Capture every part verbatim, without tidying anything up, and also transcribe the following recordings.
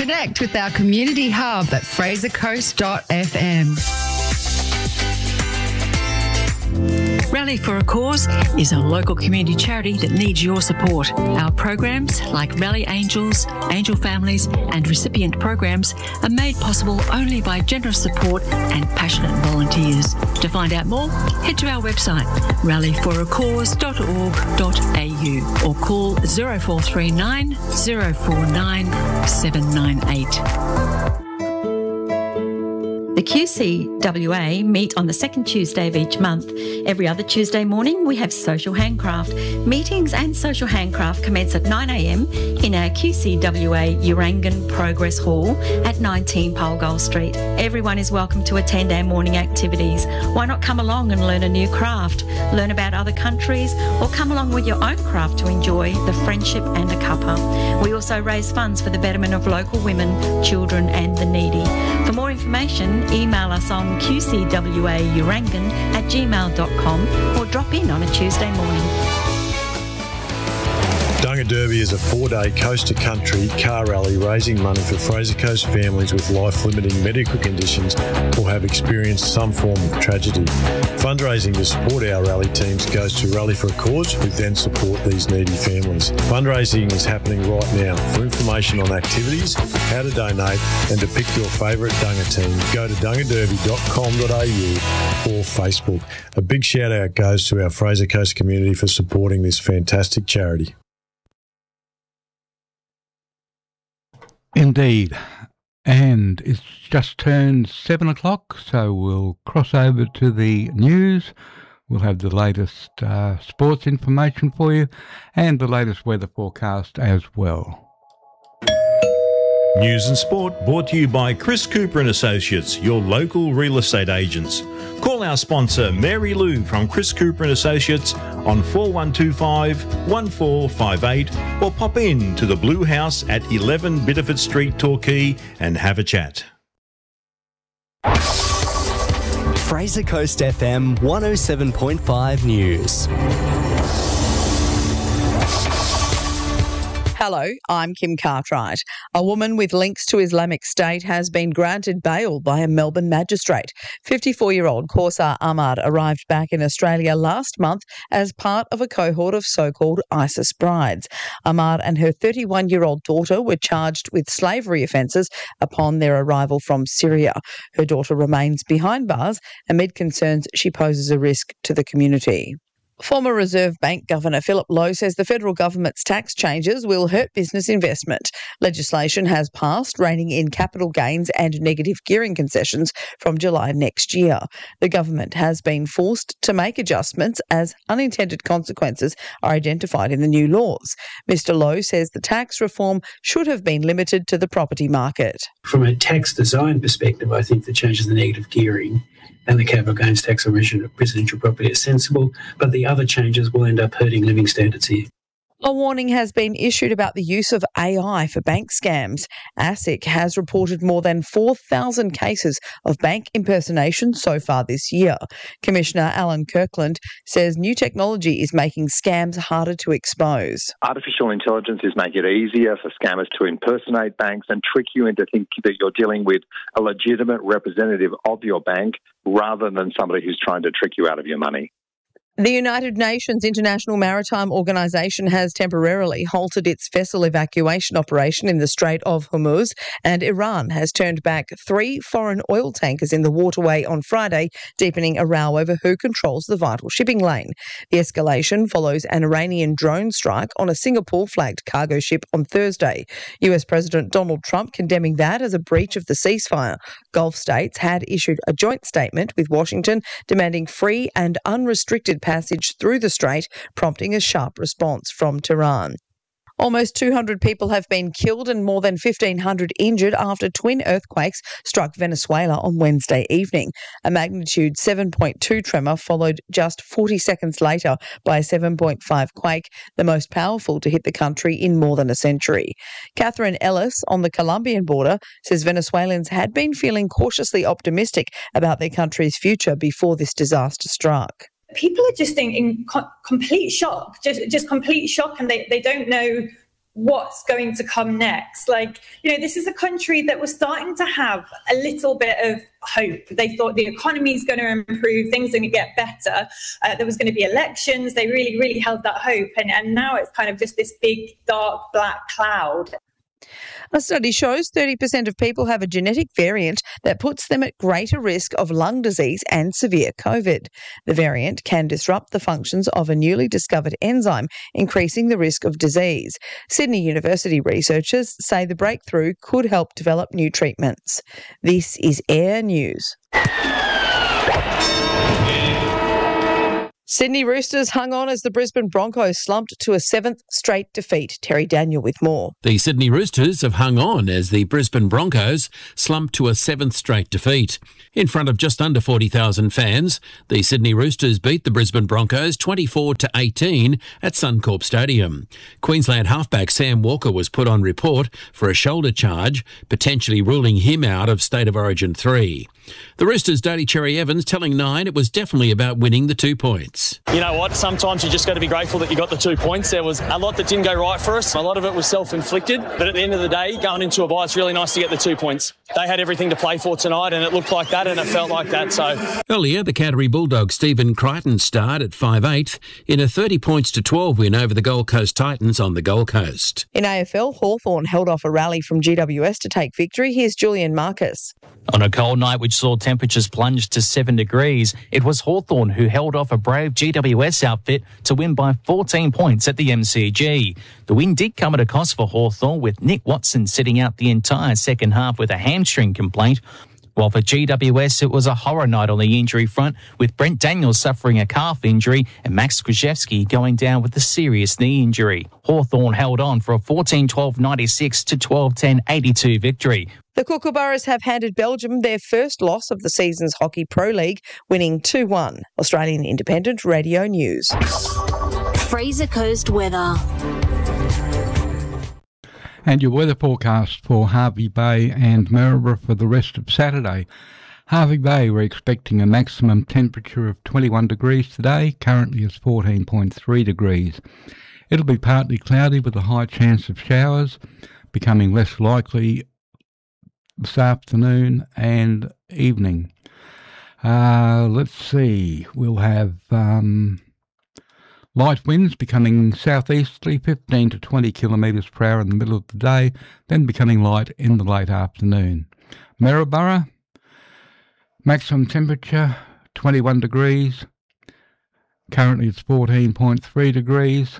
Connect with our community hub at fraser coast dot f m. Rally for a Cause is a local community charity that needs your support. Our programs, like Rally Angels, Angel Families and recipient programs, are made possible only by generous support and passionate volunteers. To find out more, head to our website, rally for a cause dot org dot a u or call zero four three nine, zero four nine, seven nine eight. The Q C W A meet on the second Tuesday of each month. Every other Tuesday morning, we have social handcraft. Meetings and social handcraft commence at nine a m in our Q C W A Urangan Progress Hall at nineteen Polgol Street. Everyone is welcome to attend our morning activities. Why not come along and learn a new craft, learn about other countries, or come along with your own craft to enjoy the friendship and a cuppa. We also raise funds for the betterment of local women, children and the needy. For more information, email us on q c w a urangan at gmail dot com or drop in on a Tuesday morning. Dunga Derby is a four-day coast-to-country car rally raising money for Fraser Coast families with life-limiting medical conditions or have experienced some form of tragedy. Fundraising to support our rally teams goes to Rally for a Cause, who then support these needy families. Fundraising is happening right now. For information on activities, how to donate and to pick your favourite Dunga team, go to dunga derby dot com dot a u or Facebook. A big shout-out goes to our Fraser Coast community for supporting this fantastic charity. Indeed, and it's just turned seven o'clock, so we'll cross over to the news. We'll have the latest uh, sports information for you and the latest weather forecast as well. News and sport brought to you by Chris Cooper and Associates, your local real estate agents. Call our sponsor Mary Lou from Chris Cooper and Associates on four one two five, one four five eight or pop in to the Blue House at eleven Biddeford Street, Torquay and have a chat. Fraser Coast F M one oh seven point five News. Hello, I'm Kim Cartwright. A woman with links to Islamic State has been granted bail by a Melbourne magistrate. fifty-four-year-old Kaursar Ahmad arrived back in Australia last month as part of a cohort of so-called ISIS brides. Ahmad and her thirty-one-year-old daughter were charged with slavery offences upon their arrival from Syria. Her daughter remains behind bars amid concerns she poses a risk to the community. Former Reserve Bank Governor Philip Lowe says the federal government's tax changes will hurt business investment. Legislation has passed reining in capital gains and negative gearing concessions from July next year. The government has been forced to make adjustments as unintended consequences are identified in the new laws. Mister Lowe says the tax reform should have been limited to the property market. From a tax design perspective, I think the changes in the negative gearing and the capital gains tax on residential property are sensible, but the other changes will end up hurting living standards here. A warning has been issued about the use of A I for bank scams. ASIC has reported more than four thousand cases of bank impersonation so far this year. Commissioner Alan Kirkland says new technology is making scams harder to expose. Artificial intelligence is making it easier for scammers to impersonate banks and trick you into thinking that you're dealing with a legitimate representative of your bank rather than somebody who's trying to trick you out of your money. The United Nations International Maritime Organization has temporarily halted its vessel evacuation operation in the Strait of Hormuz, and Iran has turned back three foreign oil tankers in the waterway on Friday, deepening a row over who controls the vital shipping lane. The escalation follows an Iranian drone strike on a Singapore-flagged cargo ship on Thursday. U S President Donald Trump condemning that as a breach of the ceasefire. Gulf states had issued a joint statement with Washington demanding free and unrestricted passage through the strait, prompting a sharp response from Tehran. Almost two hundred people have been killed and more than fifteen hundred injured after twin earthquakes struck Venezuela on Wednesday evening. A magnitude seven point two tremor followed just forty seconds later by a seven point five quake, the most powerful to hit the country in more than a century. Catherine Ellis on the Colombian border says Venezuelans had been feeling cautiously optimistic about their country's future before this disaster struck. People are just in, in co- complete shock, just just complete shock, and they, they don't know what's going to come next. Like, you know, this is a country that was starting to have a little bit of hope. They thought the economy is going to improve, things are going to get better. Uh, there was going to be elections. They really, really held that hope. And, and now it's kind of just this big, dark, black cloud. A study shows thirty percent of people have a genetic variant that puts them at greater risk of lung disease and severe COVID. The variant can disrupt the functions of a newly discovered enzyme, increasing the risk of disease. Sydney University researchers say the breakthrough could help develop new treatments. This is Air News. Sydney Roosters hung on as the Brisbane Broncos slumped to a seventh straight defeat. Terry Daniel with more. The Sydney Roosters have hung on as the Brisbane Broncos slumped to a seventh straight defeat. In front of just under forty thousand fans, the Sydney Roosters beat the Brisbane Broncos twenty-four to eighteen at Suncorp Stadium. Queensland halfback Sam Walker was put on report for a shoulder charge, potentially ruling him out of State of Origin three. The Roosters' Daly Cherry Evans telling Nine it was definitely about winning the two points. You know what? Sometimes you just got to be grateful that you got the two points. There was a lot that didn't go right for us. A lot of it was self-inflicted. But at the end of the day, going into a bye, it's really nice to get the two points. They had everything to play for tonight, and it looked like that, and it felt like that. So earlier, the Canterbury Bulldogs' Stephen Crichton starred at five eighth in a thirty points to twelve win over the Gold Coast Titans on the Gold Coast. In A F L, Hawthorn held off a rally from G W S to take victory. Here's Julian Marcus. On a cold night which saw temperatures plunge to seven degrees, it was Hawthorn who held off a brave G W S outfit to win by fourteen points at the M C G. The win did come at a cost for Hawthorn, with Nick Watson sitting out the entire second half with a hamstring complaint. While for G W S, it was a horror night on the injury front, with Brent Daniels suffering a calf injury and Max Krzyzewski going down with a serious knee injury. Hawthorn held on for a fourteen twelve ninety-six to twelve ten eighty-two victory. The Kookaburras have handed Belgium their first loss of the season's Hockey Pro League, winning two one. Australian Independent Radio News. Fraser Coast weather. And your weather forecast for Hervey Bay and Maryborough for the rest of Saturday. Hervey Bay, we're expecting a maximum temperature of twenty-one degrees today. Currently it's fourteen point three degrees. It'll be partly cloudy with a high chance of showers, becoming less likely this afternoon and evening. Uh, let's see, we'll have um, light winds becoming southeasterly, fifteen to twenty kilometres per hour in the middle of the day, then becoming light in the late afternoon. Maryborough, maximum temperature twenty-one degrees. Currently it's fourteen point three degrees.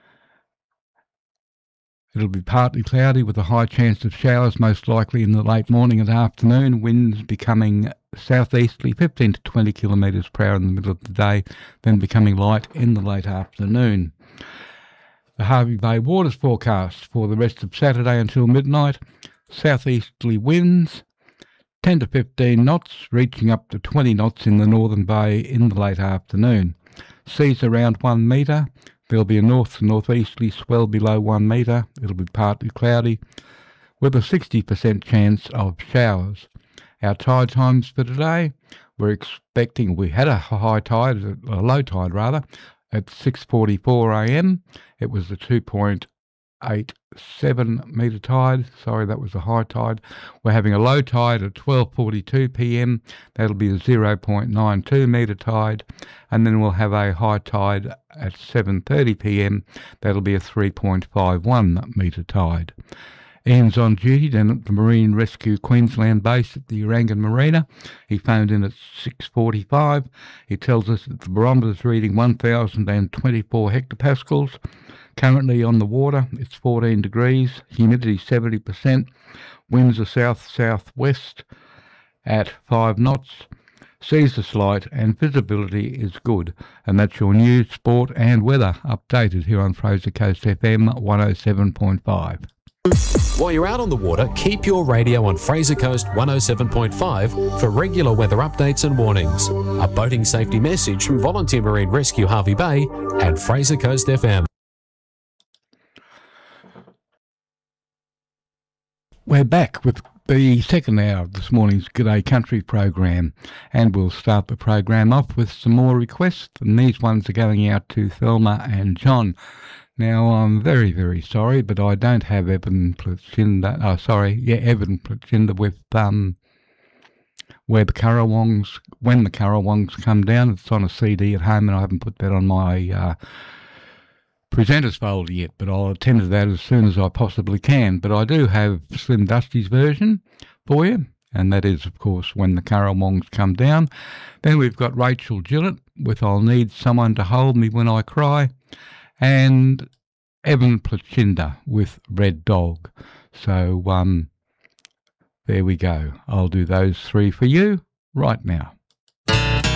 It'll be partly cloudy with a high chance of showers, most likely in the late morning and afternoon. Winds becoming southeasterly, fifteen to twenty kilometres per hour in the middle of the day, then becoming light in the late afternoon. The Hervey Bay waters forecast for the rest of Saturday until midnight. Southeasterly winds, ten to fifteen knots, reaching up to twenty knots in the Northern Bay in the late afternoon. Seas around one metre. There'll be a north to northeasterly swell below one metre. It'll be partly cloudy with a sixty percent chance of showers. Our tide times for today, we're expecting, we had a high tide, a low tide rather, at six forty-four a m. It was a two point eight seven metre tide. Sorry, that was a high tide. We're having a low tide at twelve forty-two p m. That'll be a zero point nine two metre tide. And then we'll have a high tide at seven thirty p m. That'll be a three point five one metre tide. Ian's on duty down at the Marine Rescue Queensland base at the Urangan Marina. He phoned in at six forty-five. He tells us that the barometer is reading one thousand twenty-four hectopascals. Currently on the water, it's fourteen degrees, humidity seventy percent, winds are south-southwest at five knots, seas are slight and visibility is good. And that's your news, sport and weather updated here on Fraser Coast F M one oh seven point five. While you're out on the water, keep your radio on Fraser Coast one oh seven point five for regular weather updates and warnings. A boating safety message from Volunteer Marine Rescue Hervey Bay and Fraser Coast F M. We're back with the second hour of this morning's G'day Country program, and we'll start the program off with some more requests, and these ones are going out to Thelma and John. Now, I'm very, very sorry, but I don't have Evan Placinda, oh, sorry, yeah, Evan Placinda with um, where the Currawongs, when the Currawongs come down. It's on a C D at home, and I haven't put that on my uh, presenters folder yet, but I'll attend to that as soon as I possibly can. But I do have Slim Dusty's version for you, and that is, of course, When the Currawongs Come Down. Then we've got Rachel Gillett with I'll Need Someone to Hold Me When I Cry, and Evan Placinda with Red Dog. So um, there we go. I'll do those three for you right now.